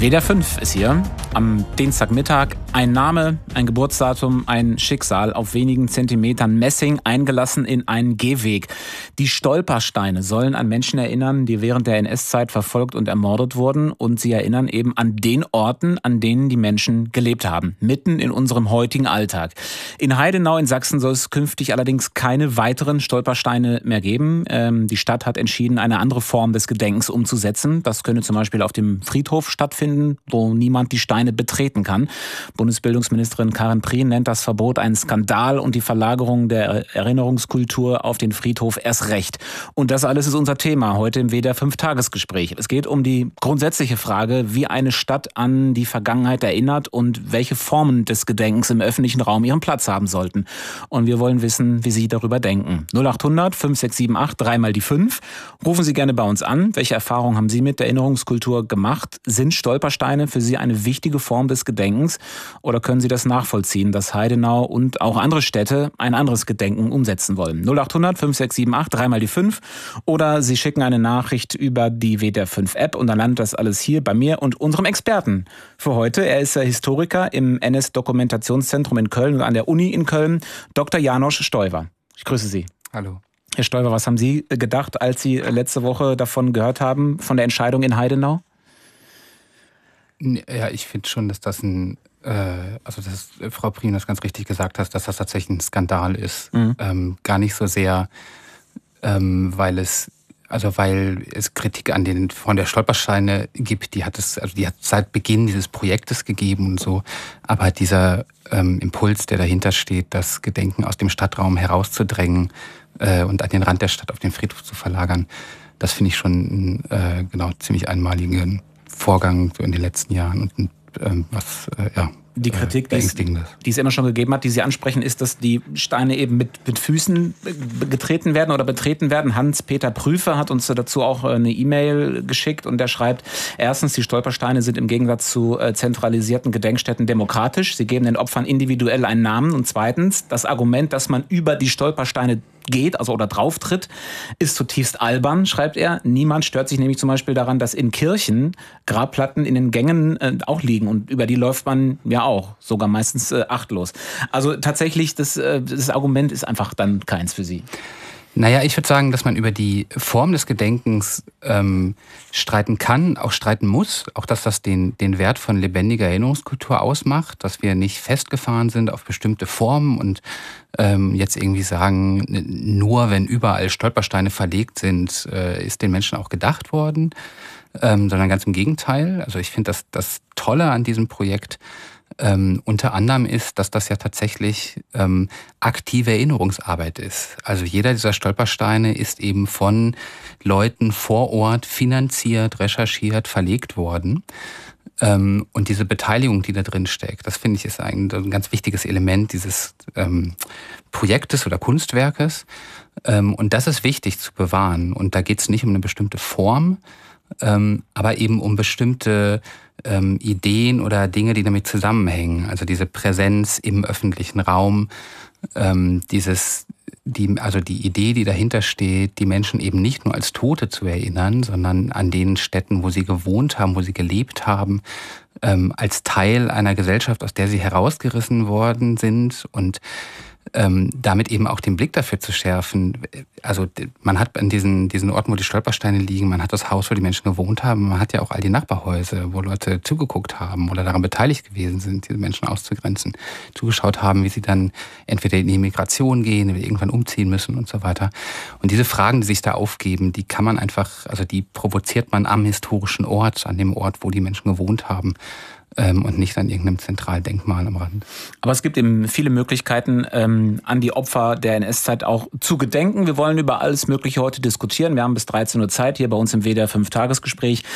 WDR 5 ist hier am Dienstagmittag. Ein Name, ein Geburtsdatum, ein Schicksal auf wenigen Zentimetern Messing eingelassen in einen Gehweg. Die Stolpersteine sollen an Menschen erinnern, die während der NS-Zeit verfolgt und ermordet wurden. Und sie erinnern eben an den Orten, an denen die Menschen gelebt haben. Mitten in unserem heutigen Alltag. In Heidenau in Sachsen soll es künftig allerdings keine weiteren Stolpersteine mehr geben. Die Stadt hat entschieden, eine andere Form des Gedenkens umzusetzen. Das könne zum Beispiel auf dem Friedhof stattfinden, wo niemand die Steine betreten kann. Bundesbildungsministerin Karin Prien nennt das Verbot einen Skandal und die Verlagerung der Erinnerungskultur auf den Friedhof erst recht. Und das alles ist unser Thema heute im WDR 5 Tagesgespräch. Es geht um die grundsätzliche Frage, wie eine Stadt an die Vergangenheit erinnert und welche Formen des Gedenkens im öffentlichen Raum ihren Platz haben sollten. Und wir wollen wissen, wie Sie darüber denken. 0800 5678 3 mal die 5. Rufen Sie gerne bei uns an. Welche Erfahrungen haben Sie mit der Erinnerungskultur gemacht? Sind Stolpersteine für Sie eine wichtige Form des Gedenkens? Oder können Sie das nachvollziehen, dass Heidenau und auch andere Städte ein anderes Gedenken umsetzen wollen? 0800 5678 3 mal die 5. Oder Sie schicken eine Nachricht über die WDR 5 App und dann landet das alles hier bei mir und unserem Experten für heute. Er ist Historiker im NS-Dokumentationszentrum in Köln und an der Uni in Köln, Dr. Janosch Steuwer. Ich grüße Sie. Hallo. Herr Steuwer, was haben Sie gedacht, als Sie letzte Woche davon gehört haben, von der Entscheidung in Heidenau? Ja, ich finde schon, dass das dass Frau Prien das ganz richtig gesagt hat, dass das tatsächlich ein Skandal ist. Gar nicht so sehr, weil es Kritik an den von der Stolpersteine gibt, die hat seit Beginn dieses Projektes gegeben und so. Aber dieser Impuls, der dahinter steht, das Gedenken aus dem Stadtraum herauszudrängen und an den Rand der Stadt auf den Friedhof zu verlagern, das finde ich schon ziemlich einmaligen Vorgang so in den letzten Jahren und die Kritik, die es immer schon gegeben hat, die Sie ansprechen, ist, dass die Steine eben mit Füßen getreten werden oder betreten werden. Hans-Peter Prüfer hat uns dazu auch eine E-Mail geschickt und der schreibt, erstens, die Stolpersteine sind im Gegensatz zu zentralisierten Gedenkstätten demokratisch. Sie geben den Opfern individuell einen Namen. Und zweitens, das Argument, dass man über die Stolpersteine geht, oder drauf tritt, ist zutiefst albern, schreibt er. Niemand stört sich nämlich zum Beispiel daran, dass in Kirchen Grabplatten in den Gängen auch liegen und über die läuft man ja auch, sogar meistens achtlos. Also tatsächlich, das Argument ist einfach dann keins für Sie. Naja, ich würde sagen, dass man über die Form des Gedenkens streiten kann, auch streiten muss. Auch, dass das den Wert von lebendiger Erinnerungskultur ausmacht, dass wir nicht festgefahren sind auf bestimmte Formen und jetzt irgendwie sagen, nur wenn überall Stolpersteine verlegt sind, ist den Menschen auch gedacht worden, sondern ganz im Gegenteil. Also ich finde, dass das Tolle an diesem Projekt unter anderem ist, dass das ja tatsächlich aktive Erinnerungsarbeit ist. Also jeder dieser Stolpersteine ist eben von Leuten vor Ort finanziert, recherchiert, verlegt worden. Und diese Beteiligung, die da drin steckt, das finde ich ist ein ganz wichtiges Element dieses Projektes oder Kunstwerkes. Und das ist wichtig zu bewahren. Und da geht es nicht um eine bestimmte Form, aber eben um bestimmte Ideen oder Dinge, die damit zusammenhängen. Also diese Präsenz im öffentlichen Raum, die Idee, die dahinter steht, die Menschen eben nicht nur als Tote zu erinnern, sondern an den Städten, wo sie gewohnt haben, wo sie gelebt haben, als Teil einer Gesellschaft, aus der sie herausgerissen worden sind und damit eben auch den Blick dafür zu schärfen. Also man hat an diesen Orten, wo die Stolpersteine liegen, man hat das Haus, wo die Menschen gewohnt haben, man hat ja auch all die Nachbarhäuser, wo Leute zugeguckt haben oder daran beteiligt gewesen sind, diese Menschen auszugrenzen, zugeschaut haben, wie sie dann entweder in die Migration gehen, oder irgendwann umziehen müssen und so weiter. Und diese Fragen, die sich da aufgeben, die kann man einfach, die provoziert man am historischen Ort, an dem Ort, wo die Menschen gewohnt haben. Und nicht an irgendeinem Zentraldenkmal am Rand. Aber es gibt eben viele Möglichkeiten, an die Opfer der NS-Zeit auch zu gedenken. Wir wollen über alles Mögliche heute diskutieren. Wir haben bis 13 Uhr Zeit hier bei uns im WDR 5 Tagesgespräch.